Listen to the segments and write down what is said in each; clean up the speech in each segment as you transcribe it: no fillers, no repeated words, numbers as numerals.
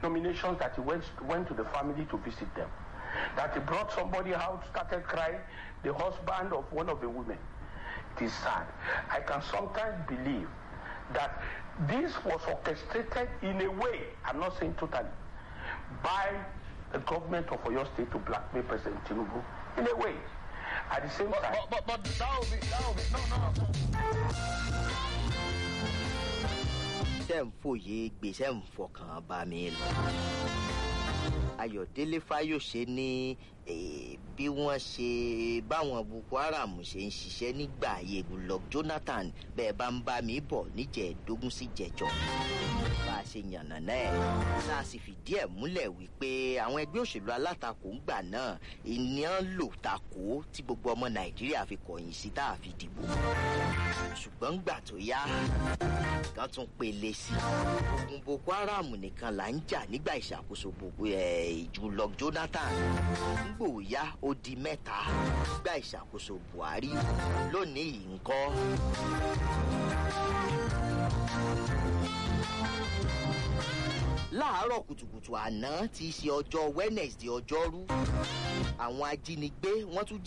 nominations that he went to the family to visit them. That he brought somebody out, started crying, the husband of one of the women. It is sad. I can sometimes believe that this was orchestrated in a way, I'm not saying totally, by the government of Oyo State to blackmail President Tinubu in a way. At the same time, but that will be no. Sẹ́ǹfòye gbèsè ǹfọkàn bá mi lọ. Ayọ̀délé Fáyọ̀ṣe ní bí wọ́n ṣe báwọn Boko Haram ṣe ń ṣiṣẹ́ nígbà ayé Goodluck Jonathan bẹ́ẹ̀ bá ń bá mi bọ̀ níjẹ̀ẹ́dógún sí jẹjọ. Bá a ṣe yànnà náà tá a sì fìdí ẹ̀ múlẹ̀ wípé àwọn ẹgbẹ́ òṣèlú alátakò ń gbà náà ìníyàn lò takò tí gbogbo ọmọ Nàìjíríà fi kọ̀yìn sí tá a fi dìbò. Ṣùgbọ́n gbà tó yá kan tún pele sí ogun Boko Haram nìkan là ń jà nígbà ìṣàkóso Goodluck Jonathan ngbòóyá ó di 3 nígbà ìṣàkóso Buhari lónìí ńkọ́. Láàárọ̀ kùtùkùtù àná tí í ṣe ọjọ́ Wednesday ọjọ́rú àwọn ajínigbé wọ́n tún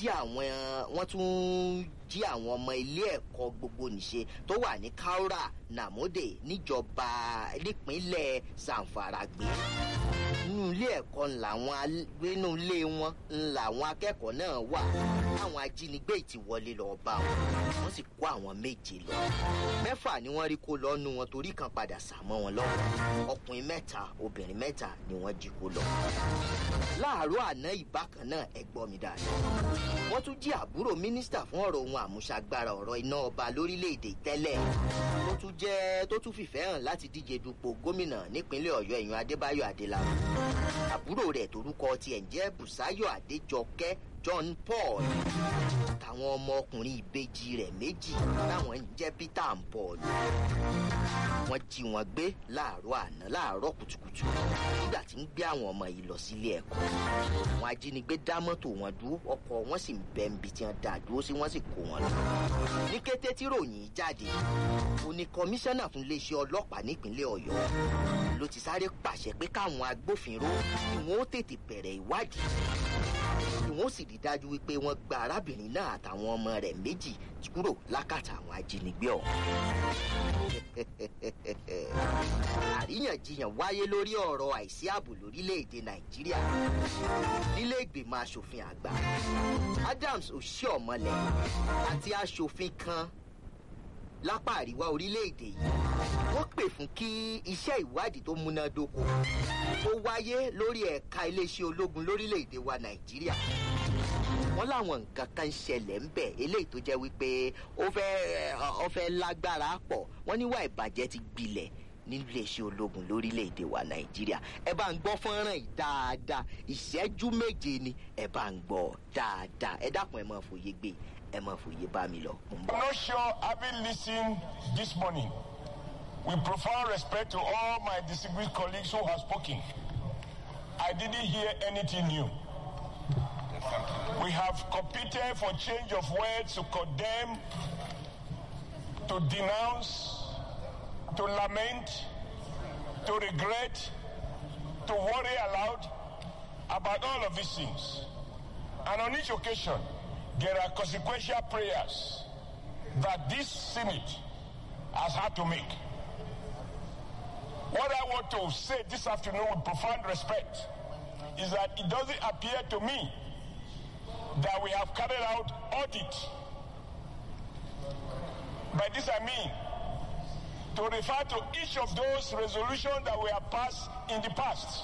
jí àwọn ọmọ ilé ẹ̀kọ́ gbogbo nìṣe tó wà ní Kaura Namode níjọba nípínlẹ̀ Zamfara gbé. Nínú ilé ẹ̀kọ́ nínú ilé wọn làwọn akẹ́kọ̀ọ́ náà wà. Àwọn ajínigbé ti wọlé lọ bá wọn. Wọ́n sì kó àwọn 7 lọ. 6 ni wọ́n rí kó lọ́nu wọn torí kan padà sá mọ́ wọn lọ́wọ́. Ọkùnrin 3, obìnrin 3 ni wọ́n jí kó lọ. Láàárọ̀ àná ìbákan náà ẹ gbọ́ mi dáadáa. Wọ́n tún jí àbúrò mínísítà fún ọ̀rọ̀ ohun àmúṣagbára ọ̀rọ̀ iná ọba lórílẹ̀‐èdè tẹ́lẹ̀. Tó tún fìfẹ́ hàn láti díje dupò gómìnà nípínlẹ̀ Ọ̀yọ́ èèyàn Adébáyọ̀ Adélábù. Àbúrò rẹ̀ torúkọ tiẹ̀ ń jẹ́ Bùsáyọ̀ Adéjọkẹ́ John Paul. Àtàwọn ọmọkùnrin ìbejì rẹ̀ 2 táwọn ń jẹ́ Peter and Paul. Wọ́n jí wọn gbé láàárọ̀ kùtùkùtù nígbà tí ń gbé àwọn ọmọ yìí lọ sílé ẹ̀kọ́. Àwọn ajínigbé dá mọ́tò wọn dúró, ọkọ̀ wọn sì ń bẹ níbi tí wọ́n dá dúró sí wọ́n sì kó wọn lọ. Ní kété tí ròyìn jáde, òní kọmíṣánná fún iléeṣẹ́ ọlọ́pàá nípínlẹ̀ Ọ̀yọ́ ló ti sáré pàṣẹ pé káwọn agbófinró kí wọ́n ó tètè bẹ̀rẹ̀ ìwádìí. Kí wọ́n sì rí dájú wípé wọ́n gba arábìnrin náà àtàwọn ọmọ rẹ̀ 2 kúrò lákàtà àwọn ajínigbé ọ̀hún. Àríyànjiyàn wáyé lórí ọ̀rọ̀ àìsí ààbò lórílẹ̀‐èdè Nàìjíríà nílé ìgbìmọ̀ aṣòfin àgbà. Adams Oshiomhole àti aṣòfin kan lápá àríwá orílẹ̀-èdè yìí wọ́n pè fún kí iṣẹ́ ìwádìí tó múnádóko tó wáyé lórí ẹ̀ka iléeṣẹ́ ológun lórílẹ̀-èdè wa Nàìjíríà. Wọ́n láwọn nǹkan kan ṣẹlẹ̀ ń bẹ̀ eléyìí tó jẹ́ wípé ó fẹ́ lágbára pọ̀. Wọ́n níwà ìbàjẹ́ ti gbilẹ̀ ní iléeṣẹ́ ológun lórílẹ̀-èdè wa Nàìjíríà. Ẹ bá ń gbọ́ fọ́nrán yìí dáadáa, ìṣẹ́jú 7 ni ẹ bá ń gbọ́ dáadáa. Ẹ dákun ẹ máa fòye gbé. I'm not sure, having listened this morning, with profound respect to all my distinguished colleagues who have spoken, I didn't hear anything new. We have competed for change of words to condemn, to denounce, to lament, to regret, to worry aloud about all of these things. And on each occasion, there are consequential prayers that this Senate has had to make. What I want to say this afternoon with profound respect is that it doesn't appear to me that we have carried out audit. By this I mean to refer to each of those resolutions that we have passed in the past,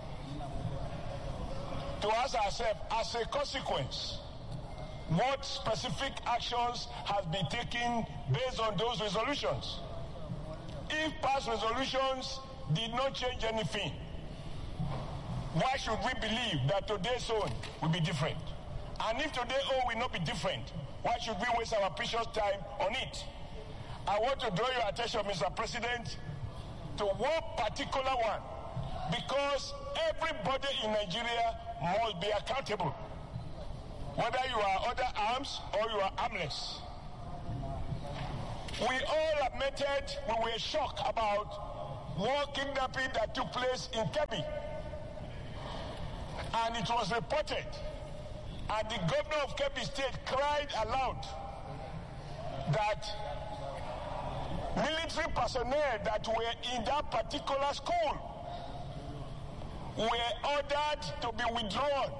to ask ourselves, as a consequence, what specific actions have been taken based on those resolutions? If past resolutions did not change anything, why should we believe that today's own will be different? And if today's own will not be different, why should we waste our precious time on it? I want to draw your attention, Mr. President, to one particular one, because everybody in Nigeria must be accountable. Whether you are under arms or you are armless. We all admitted we were shocked about war kidnapping that took place in Kebbi. And it was reported, and the governor of Kebbi State cried aloud that military personnel that were in that particular school were ordered to be withdrawn.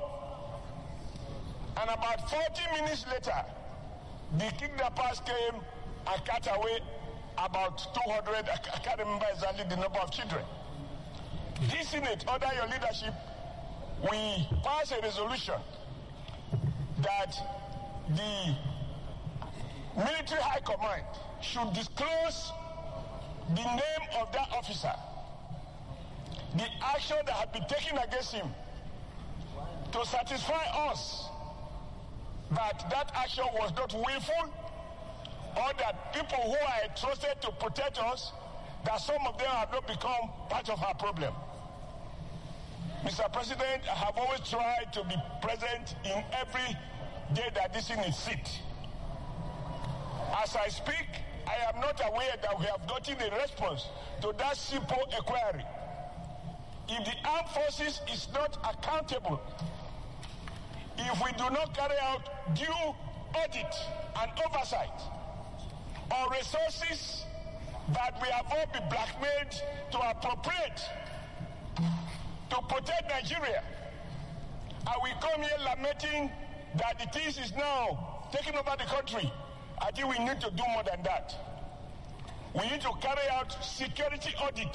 And about 40 minutes later, the kidnappers came and cut away about 200, I can't remember exactly the number of children. This Senate, under your leadership, we passed a resolution that the military high command should disclose the name of that officer, the action that had been taken against him, to satisfy us that that action was not willful, or that people who are entrusted to protect us, that some of them have not become part of our problem. Mr. President, I have always tried to be present in every day that this thing is sit. As I speak, I am not aware that we have gotten a response to that simple inquiry. If the armed forces is not accountable, if we do not carry out due audit and oversight on resources that we have all been blackmailed to appropriate to protect Nigeria, and we come here lamenting that the things is now taking over the country, I think we need to do more than that. We need to carry out security audit.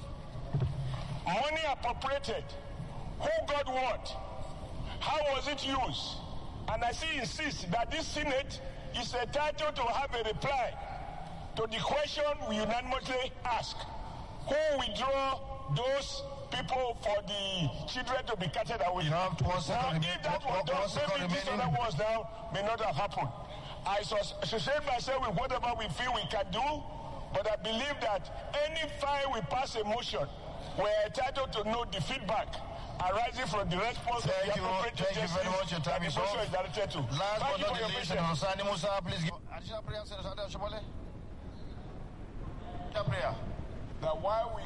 Money appropriated. Who got what? How was it used? And I still insist that this Senate is entitled to have a reply to the question we unanimously ask. Who withdraw those people for the children to be carted away? You have 1 second. Now, if that was done, maybe this other was now may not have happened. I associate myself with whatever we feel we can do, but I believe that any time we pass a motion, we're entitled to know the feedback arising from the response of the appropriate agencies. Thank you very much. Your time is up. Is directed to. Last but not the least, Senator Sani Musa, please give additional prayer, Senator Sani Oshomole. Prayer. That while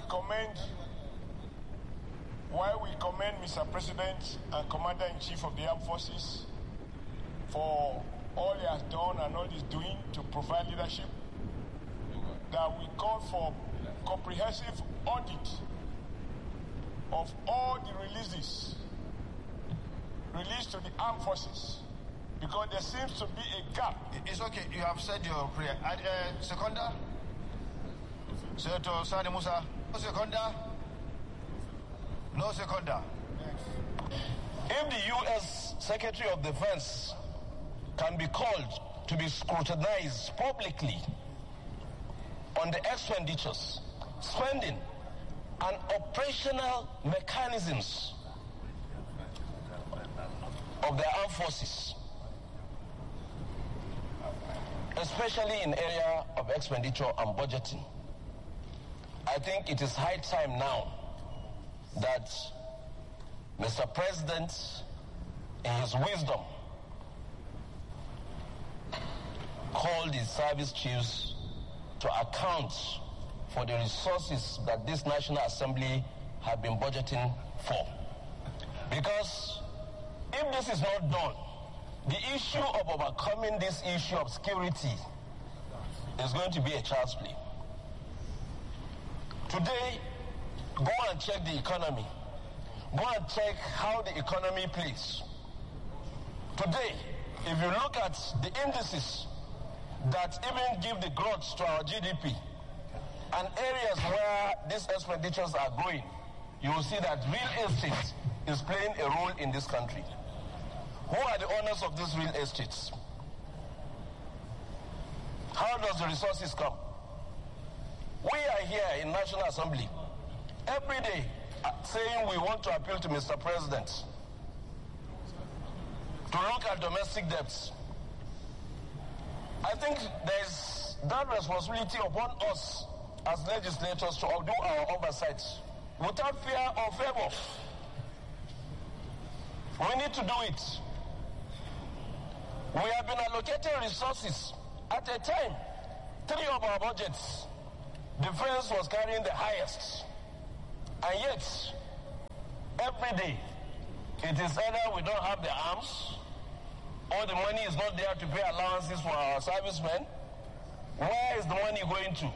we commend Mr. President and Commander-in-Chief of the Armed Forces for all he has done and all he's doing to provide leadership, that we call for comprehensive audit of all the releases released to the armed forces, because there seems to be a gap. It's okay, you have said your prayer. Seconder? Senator Sani Musa? No seconder? No seconder. If the U.S. Secretary of Defense can be called to be scrutinized publicly on the expenditures, spending, and operational mechanisms of the armed forces, especially in area of expenditure and budgeting, I think it is high time now that Mr. President, in his wisdom, called his service chiefs to account for the resources that this National Assembly have been budgeting for. Because if this is not done, the issue of overcoming this issue of security is going to be a child's play. Today, go and check the economy. Go and check how the economy plays. Today, if you look at the indices that even give the growth to our GDP, and areas where these expenditures are going, you will see that real estate is playing a role in this country. Who are the owners of these real estates? How does the resources come? We are here in National Assembly every day saying we want to appeal to Mr. President to look at domestic debts. I think there is that responsibility upon us as legislators to do our oversight without fear or favor. We need to do it. We have been allocating resources at a time. 3 of our budgets, defense was carrying the highest. And yet, every day, it is either we don't have the arms, or the money is not there to pay allowances for our servicemen. Where is the money going to?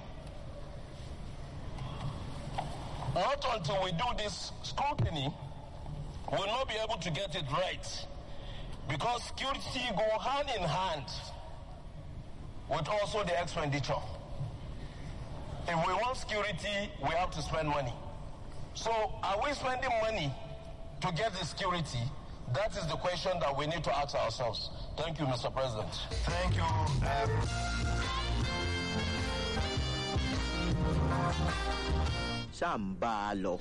Not until we do this scrutiny, we'll not be able to get it right. Because security go hand in hand with also the expenditure. If we want security, we have to spend money. So are we spending money to get the security? That is the question that we need to ask ourselves. Thank you, Mr. President. Thank you. Ṣàǹbà lọ.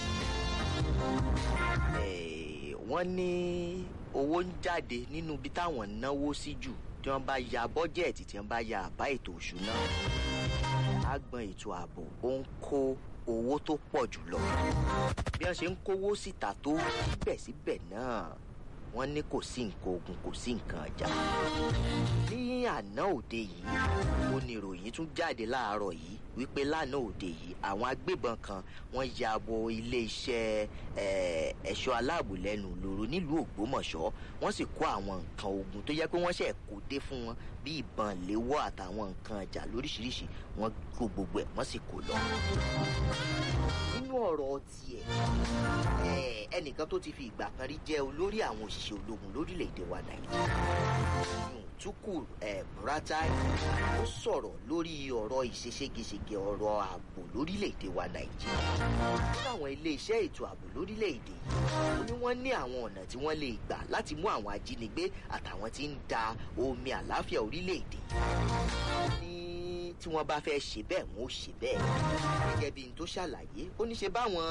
Wọ́n ní owó ń jáde nínú ibi táwọn náwó sí jù tí wọ́n bá ya bọ́jẹ̀tì tí wọ́n bá ya àbá ètò òṣùná. Àgbọn ètò ààbò ó ń kó owó tó pọ̀ jù lọ. Bí wọ́n ṣe ń kówó síta tó síbẹ̀síbẹ̀ náà wọ́n ní kò sí nǹkan ogun kò sí nǹkan ọjà. Ní àná òde yìí oníròyìn tún jáde láàárọ̀ yìí wípé lánàá òde yìí àwọn agbébọn kan wọ́n ya bo iléeṣẹ́ ẹ̀ṣọ́ aláàbò lẹ́nu lóró nílùú Ògbómọ̀ṣọ́ wọ́n sì kó àwọn nǹkan ogun tó yẹ pé wọ́n ṣẹ̀ kó dé fún wọn bí ìbọn léwọ́ àtàwọn nǹkan ọjà lóríṣiríṣi wọ́n kó gbogbo ẹ̀ wọ́n sì kó lọ. Nínú ọ̀rọ̀ tiẹ̀ ẹnìkan tó ti fi ìgbà kan rí jẹ́ olórí àwọn òṣìṣẹ́ ológun lórílẹ̀‐èdè wa Nàìjíríà Tukur Buratai ó sọ̀rọ̀ lórí ọ̀rọ̀ ìṣeṣégeṣège ọ̀rọ̀ ààbò lórílẹ̀‐èdè wa Nàìjíríà. Nínú àwọn iléeṣẹ́ ètò ààbò lórílẹ̀‐èdè ó ní wọ́n ní àwọn ọ̀nà tí wọ́n lè gbà láti mú àwọn ajínigbé àtàwọn tí ń da omi àlàáfíà orílẹ̀‐èdè tí wọ́n bá fẹ́ ṣe bẹ́ẹ̀ wọ́n ó ṣe bẹ́ẹ̀. Gẹ́gẹ́ bí n tó ṣàlàyé ó ní ṣe báwọn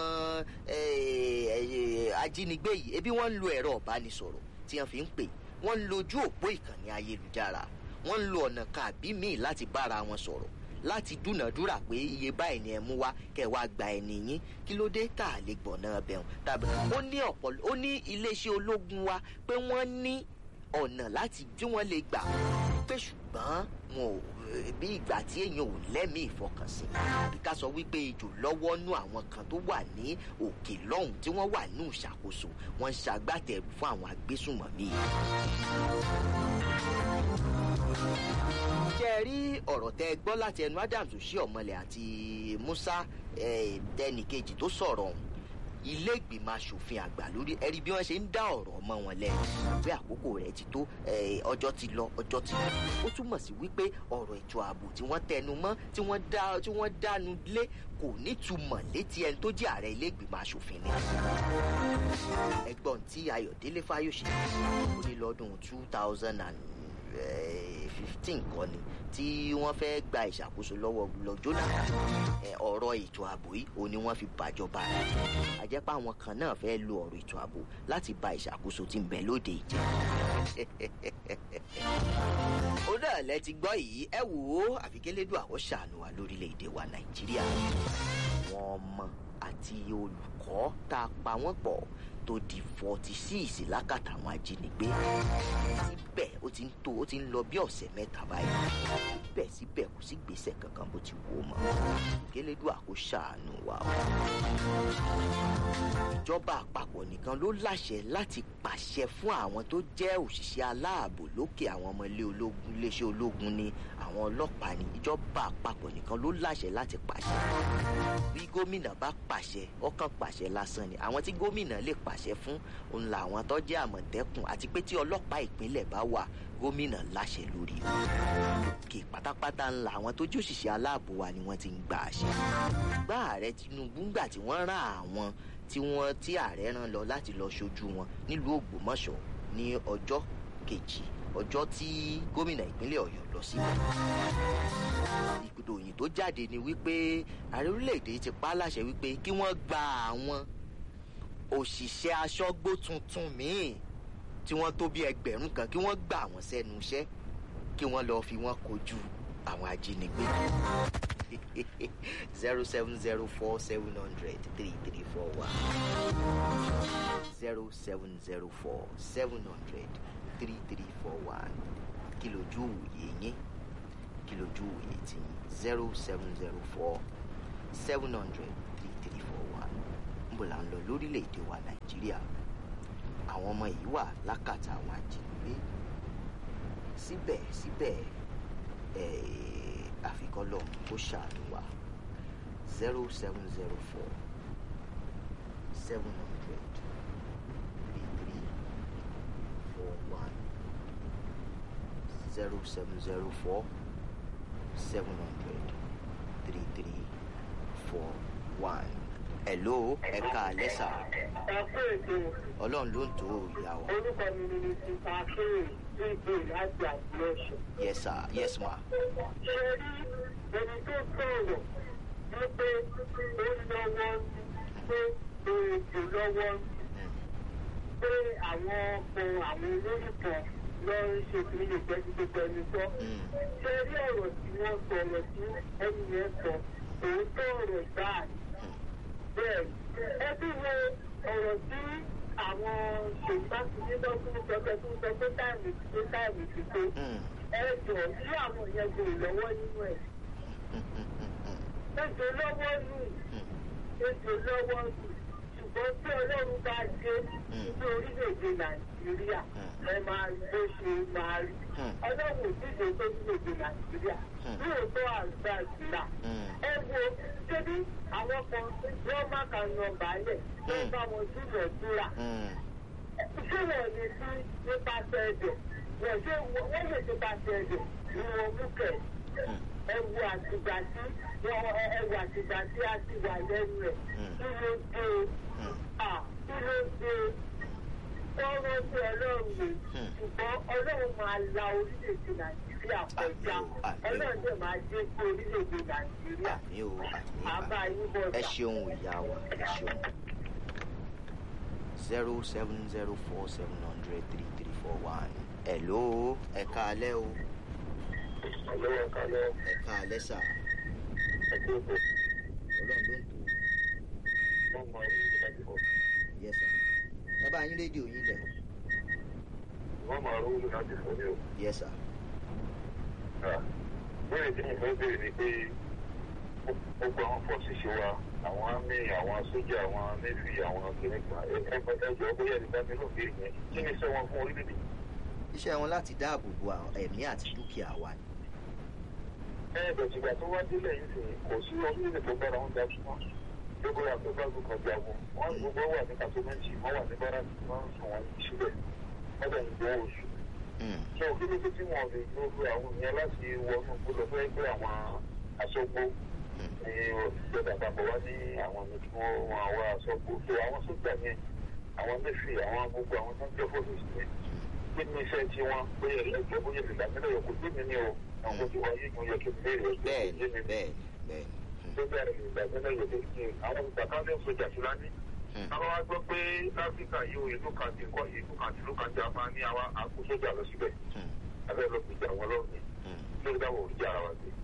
ajínigbé yìí ebi wọ́n ń lo ẹ̀rọ ìbánisọ̀rọ̀ tí wọ́n fi ń pè wọ́n ń lo ojú òpó ìkànnì ayélujára wọ́n ń lo ọ̀nà kan àbí míì láti bára wọn sọ̀rọ̀ láti dúnàádúrà pé iye báyìí ni ẹ mú wá kẹ́ wá gba ẹni yín kí ló dé tá a lè gbọ̀nà bẹ̀rùn tàbí ó ní iléeṣẹ́ ológun wa pé wọ́n ní ọ̀nà láti tí wọ́n lè gbà pé ṣùgbọ́n wọn ò bí ìgbà tí èèyàn ò lẹ́mìí ìfọkànsìn àbí ká sọ wípé ejò lọ́wọ́ nú àwọn kan tó wà ní òkè lọ́hùn tí wọ́n wà ní ìṣàkóso wọ́n ń ṣagbátẹrù fún àwọn agbésùnmọ̀mí. Ṣé ẹ rí ọ̀rọ̀ tẹ́ gbọ́ láti ẹnu Adams Oshiomhole àti Musa ẹnìkejì tó sọ̀rọ̀ ọ̀hún ilé ìgbìmọ̀ asòfin àgbà lórí ẹ̀rí bí wọ́n ṣe ń dá ọ̀rọ̀ mọ́ wọn lẹ́nu pé àkókò rẹ̀ ti tó ọjọ́ ti lọ ó túmọ̀ sí wípé ọ̀rọ̀ ètò ààbò tí wọ́n tẹnu mọ́ tí wọ́n dánu lé kò nítumọ̀ létí ẹni tó jẹ́ ààrẹ ilé ìgbìmọ̀ asòfin ni. Ẹ̀gbọ́n tí Ayọ̀délé Fáyọ̀ṣe ó ní lọ́dún 2015 kọ́ ni tí wọ́n fẹ́ gba ìṣàkóso lọ́wọ́ Jonathan ọ̀rọ̀ ètò ààbò yìí òun ni wọ́n fi bàjọba rẹ̀ àjẹpá àwọn kan náà fẹ́ lo ọ̀rọ̀ ètò ààbò láti ba ìṣàkóso tí ń bẹ lóde ìjẹ́. Ó náà lẹ ti gbọ́ yìí ẹ wò ó àfikẹ́lẹ́dùn àwọn ṣàánú wa lórílẹ̀‐èdè wa Nàìjíríà wọn ọmọ àti olùkọ́ tá a pa wọ́n pọ̀ tó di 46 lákàtà àwọn ajínigbé síbẹ̀ ó ti ń lọ bí ọ̀sẹ̀ mẹ́ta báyìí síbẹ̀ kò sí gbèsè kankan bó ti wò mọ́ Kélédùà kó ṣàánú wa o. Ìjọba àpapọ̀ nìkan ló láṣẹ láti pàṣẹ fún àwọn tó jẹ́ òṣìṣẹ́ aláàbò lókè àwọn ọmọ iléeṣẹ́ ológun ni àwọn ọlọ́pàá ni ìjọba àpapọ̀ nìkan ló láṣẹ láti pàṣẹ. Bí gómìnà bá pàṣẹ ọkàn pàṣẹ lásán ni àwọn tí gómìnà lè pàṣẹ fún òun làwọn tó jẹ́ àmọ̀tẹ́kùn àti pé tí ọlọ́pàá ìpínlẹ̀ bá wà gómìnà láṣẹ lórí wọn. Òkè pátápátá ńlá àwọn tó jẹ́ òṣìṣẹ́ aláàbò wa ni wọ́n ti ń gba àṣẹ. Gbá ààrẹ Tinubu ńgbà tí wọ́n rán àwọn tí ààrẹ rán lọ láti lọ ṣojú wọn nílùú Ògbómọ̀ṣọ́ ní ọjọ́ kejì ọjọ́ tí gómìnà ìpínlẹ̀ Ọ̀yọ́ lọ síbẹ̀. Ìròyìn tó jáde ni wípé ààrẹ orílẹ̀-èdè ti pa á láṣẹ wípé kí wọ́n gba àwọn òṣìṣẹ́ aṣọ́gbó tuntun míì tí wọ́n tó bí 1000 kan kí wọ́n gbà wọ́n sẹ́nu iṣẹ́ kí wọ́n lọ́ọ́ fi wọ́n kojú àwọn ajínigbé. 07047003341 07047003341 kí lójú òye yín kí lójú òye tí 07047003341. níbo là ń lọ lórílẹ̀‐èdè wa nàìjíríà àwọn ọmọ yìí wà lákàtà àwọn ajínigbé síbẹ̀síbẹ̀ àfikọ́lọ̀ kó ṣàánú wa 0704 700 3341 0704 700 3341. Hello, ẹ̀ka alẹ́sà. Ọlọ́run ló ń tó ìyá wa. Orúkọ mi ni Mr. Akéwì Gbígbé láti àdúróṣù. Yes sir, yes ma. Ṣé rí ẹni tó sọ̀rọ̀ wípé ó lọ́wọ́ pé ètò lọ́wọ́ pé àwọn olórúkọ lọ ń ṣe kí lè jẹ́ ti gbogbo ẹni sọ. Ṣé rí ọ̀rọ̀ tí wọ́n sọ̀rọ̀ tí ẹni yẹn sọ òótọ́ ọ̀rọ̀ gbáà bẹ́ẹ̀ ẹbí wo ọ̀rọ̀ tí àwọn ṣèǹbáṣiṣẹ́ lọ́sùn sọ́kẹ́ tó ń sọ pé táìmù ti tó ẹ̀jọ̀ tí àwọn yẹn gbòòrò lọ́wọ́ nínú ẹ̀. Ètò lọ́wọ́ nù ṣùgbọ́n tí Ọlọ́run bá dé ní orílẹ̀-èdè Nàìjíríà ẹ máa bó ṣe máa rí. Ọlọ́run ò díje tó orílẹ̀-èdè Nàìjíríà lóòótọ́ àgbà ìgbà. Ẹ wo ṣébí àwọn kan wọ́n má kà ń yan bàálẹ̀ tó ń bá wọn dúnàdúrà. Ṣé wọ́n lè sí nípasẹ̀ ẹ̀dẹ̀? Wọ́n lè nípasẹ̀ ẹ̀dẹ̀ ni wọ́n mú kẹ̀. Ẹwu àtìgbà tí a ti wà lẹ́nu rẹ̀ kí ló dé tọ́wọ́ sí Ọlọ́run rè ṣùgbọ́n Ọlọ́run máa la orílẹ̀-èdè Nàìjíríà kọjá Ọlọ́run dẹ̀ máa dé sí orílẹ̀-èdè Nàìjíríà. Àbá yín bọ̀ dà. Ẹ ṣeun ìyá wa ẹ ṣeun 07047003341. Hello, ẹ káalẹ́ o. Ẹ káalẹ́ sà. Ọlọ́run ló ń tó. Yes sir. Bàbá yín rédíò yín lẹ̀. Wọ́n máa rówó láti fọ́ ní o. Yes sir. Bẹ́ẹ̀ tí mo fẹ́ bèèrè ni pé gbogbo àwọn fọ́ọ̀sì ṣe wa àwọn àmì àwọn sójà àwọn navy àwọn kìnìkan ẹjọ́ bóyá ẹni bá mi ló béèrè yẹn kí ni iṣẹ́ wọn fún orílẹ̀-èdè? Iṣẹ́ wọn láti dáàbò bo ẹ̀mí àti dúkìá wa ni. Ìgbà tó wá délẹ̀ yìí sì kò sí orílẹ̀-èdè tó bára wọn dájú mọ́. Gbogbo àtọ́gbàgbọ́ kan jagun wọ́n gbogbo wà ní kàtómẹ́ǹtì wọ́n wà ní báràkì wọ́n sùn wọn sílẹ̀ wọ́n dẹ̀ ń gbọ́ oṣù. Ṣé òkè ló tí wọ́n lè gbogbo àwọn ènìyàn láti wọnú gbọdọ̀ fẹ́ gbé àwọn aṣọ́gbó ní ìjọba àpapọ̀ wá ní àwọn ọmọ tí wọ́n wá aṣọ́gbó. So àwọn sójà yẹn àwọn mẹ́fì àwọn gbogbo àwọn tó ń jẹ́ fọ́ọ̀lù sílẹ̀ kí ni iṣẹ́ tí wọ́n bóyá ẹgbẹ́ bóyá ìlàmílẹ̀ yòókù tí mi ní o àwọn tó wáyé ìgbìmọ̀ yẹ kí n béèrè tó bẹ̀rẹ̀ ìgbàgbọ́dọ̀ yòókù kí àwọn ìgbàkanlẹ̀ sójà fúlàní. Àwọn wá gbọ́ pé láfíríkà yóò ìlú kan ti kọ́ ìlú kan tí ló kan jà máa ní àwọn àpò sójà lọ síbẹ̀. Abẹ́ ló fi jà wọ́n lọ́rùn lórí dáwọ̀ òrìjà ara wa gbé.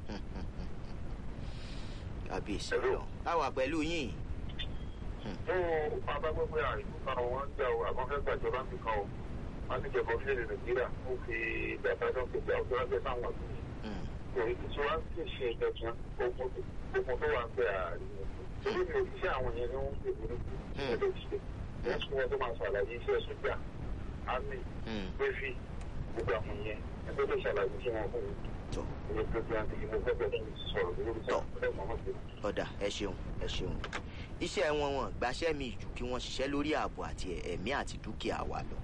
Kábíyèsí lọ. Báwa pẹ̀lú yín. Ó bàbá gbọ́ pé àìkú kan wọn ń jà o àmọ́ fẹ́ gbàjọba ń bì kan o. Wọ́n ti jẹ̀bọ̀ fílẹ̀ Nàìjíríà ó fi bàbá náà pèsè àwọn tó wá gbé sáwọn àgbẹ̀. Òyìnbó tí wọ́n ti ṣe ìjọba ogun tó wà ń bẹ àárín torí mi ò fi ṣe àwọn yẹn ní wọ́n ń pè ní ẹgbẹ́ ìṣe wọ́n sún wọn tó máa ṣàlàyé iṣẹ́ sójà àmì gbẹ́fì gbogbo àwọn yẹn ẹgbẹ́ tó ṣàlàyé sí wọn fún mi. Ìwé pẹ̀lú mo fẹ́ bẹ̀rẹ̀ sọ̀rọ̀ lórí sọ̀rọ̀ ọ̀dà ẹ ṣeun ẹ ṣeun. Iṣẹ́ wọn gbaṣẹ́ mi jù kí wọ́n ṣiṣẹ́ lórí ààbò àti ẹ̀mí àti dúkìá wa lọ.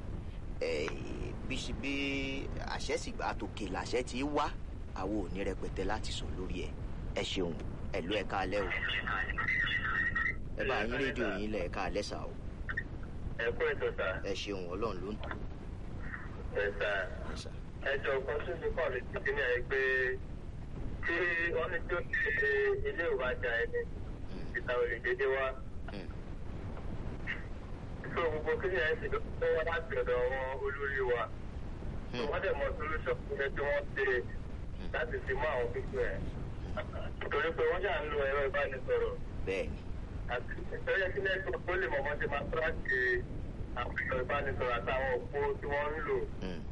Bí àṣẹ sì gbà tòkè làṣẹ ti wá àwọn ò ní rẹpẹtẹ láti sọ lórí ẹ̀. Ẹ ṣeun ẹ̀lú ẹ̀ka alẹ́ o. Ẹ bá yín rédíò yín lẹ̀ ẹ̀ka alẹ́ sà o. Ẹ kú ètò sà. Ẹ ṣeun Ọlọ́run ló ń tò. Ẹ sà. Ẹjọ́ kan tún ti kọ́ mi títí ní ẹ pé tí wọ́n ní tí ó ti ṣe ilé ìwájà ẹni ìta olè dédé wá. So gbogbo kí ni ẹ sì tó wá láti ọ̀dọ̀ àwọn olórí wa. Wọ́n dẹ̀ mọ solution fún ẹ tí wọ́n ṣe láti fi mú àwọn pípẹ́ ẹ̀. Torí pé wọ́n ṣà ń lo ẹ̀rọ ìbánisọ̀rọ̀. Bẹ́ẹ̀ni. Àti ìtọ́jú kí nẹ́ẹ̀tì tó lè mọ̀ wọ́n ti máa tíráàkì àwọn ẹ̀rọ ìbánisọ̀rọ̀ àtàwọn òpó tí wọ́n ń lò.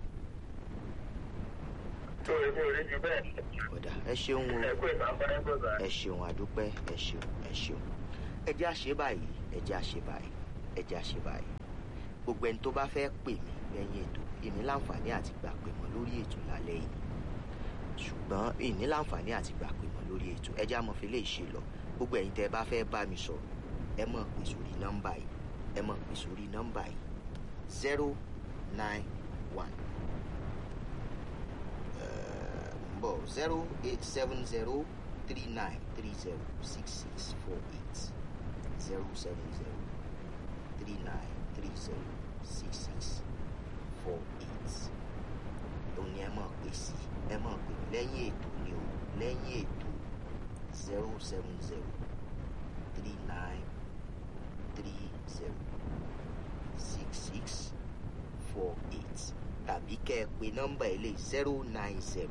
Tó èmi ò rí ju bẹ́ẹ̀. Ọ̀dà ẹ ṣeun o. Ẹ kú ìbámu ẹ̀ gbọ́dọ̀. Ẹ ṣeun àdúpẹ́ ẹ ṣeun ẹ ṣeun. Ẹ jẹ́ àṣẹ báyìí ẹjẹ́ àṣebáyé gbogbo ẹni tó bá fẹ́ pè mí lẹ́yìn ètò ìní láǹfààní àti gbà pè mọ́ lórí ètò lálẹ́ yìí ṣùgbọ́n ìní láǹfààní àti gbà pè mọ́ lórí ètò ẹjẹ́ àmọ́fẹ́ lè ṣe lọ gbogbo ẹ̀yin tẹ́ bá fẹ́ bá mi sọ̀rọ̀ ẹ mọ̀ pè sórí nọ́mbà yìí 07039306648 òun ni ẹ mọ̀ pè sí ẹ mọ̀ pè mí lẹ́yìn ètò ni o lẹ́yìn ètò 07039306648 tàbí kẹ́ ẹ pè nọ́mbà ilé 0904888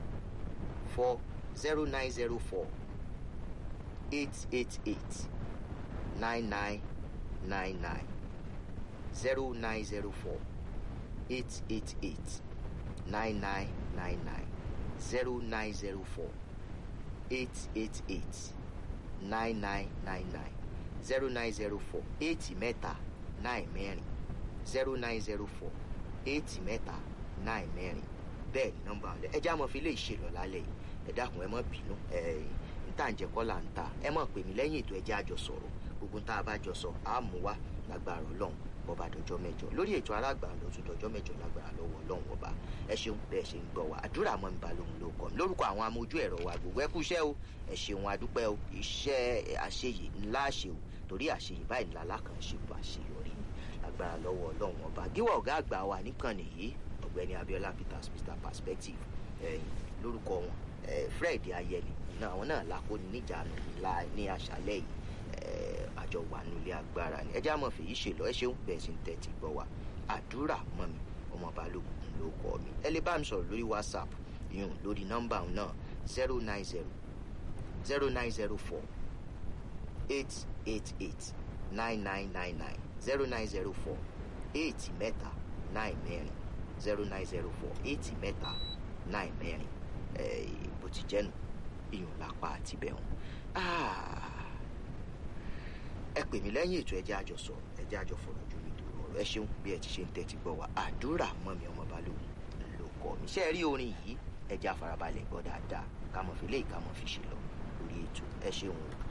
9999 0904 888 9999 0904 888 9999 0904 8 mẹ́ta 9 mẹ́rin 0904 8 mẹ́ta 9 mẹ́rin bẹ́ẹ̀ ni nọ́mbà ọ̀lẹ́ ẹ já mọ́ fi lè ṣe lọ lálẹ́ yìí ẹ dákun ẹ má bínú níta ń jẹ́ kọ́là ń ta ẹ má pè mí lẹ́yìn ètò ẹjẹ́ àjọ sọ̀rọ̀ gbogbo tá a bá jọ sọ á mú wá lágbára Ọlọ́run bọ́ba dọjọ́ mẹ́jọ lórí ètò alágbà lọ́tún dọjọ́ mẹ́jọ lágbára lọ́wọ́ Ọlọ́run ọba ẹ ṣeun bẹ́ẹ̀ ṣe ń gbọ́ wa àdúrà mọ́ mi balóhùn ló kọ́ mi lórúkọ àwọn amójú ẹ̀rọ wa gbogbo ẹ kú iṣẹ́ o ẹ ṣeun adúpẹ́ o iṣẹ́ àṣeyè ńlá ṣe o torí àṣeyè báyìí ńlá lákàn ṣe bá àṣeyọrí ni lágbára lọ́wọ́ Ọlọ́run ọba gíwà ọ̀gá àgbà wa níkànnì yìí ọ̀gbẹ́ni Abiola Peters Mr Perspective lórúkọ wọn Fred Ayẹni náà àwọn náà lakóni níjànú ní àṣálẹ́ yìí àjọ wà nílé agbára ni ẹjẹ́ àmọ́ fèyí ṣe lọ ẹ ṣeun bẹ́ẹ̀ sì ń tẹ́tí gbọ́ wa àdúrà mọ́ mi ọmọ balógun ló kọ́ mi ẹ lè bá mi sọ̀rọ̀ lórí WhatsApp yùn lórí nọ́mbà náà 090 0904 888 9999 0904 8 mẹ́ta 9 mẹ́rin 0904 8 mẹ́ta 9 mẹ́rin bó ti jẹ́nu ìyún lápá àti bẹ̀rùn ẹ pè mí lẹ́yìn ètò ẹjẹ́ àjọsọ ẹjẹ́ àjọfọ̀rọ̀ ju mi dòrò ọ̀rọ̀ ẹ ṣeun bí ẹ ti ṣe ń tẹ́tí gbọ́ wa àdúrà mọ́ mi ọmọ balógun ló kọ́ mi ṣe rí orin yìí ẹjẹ́ àfarabalẹ̀ gbọ́ dáadáa ká mọ̀ fi léyìí ká mọ̀ fi ṣe lọ lórí ètò ẹ ṣeun.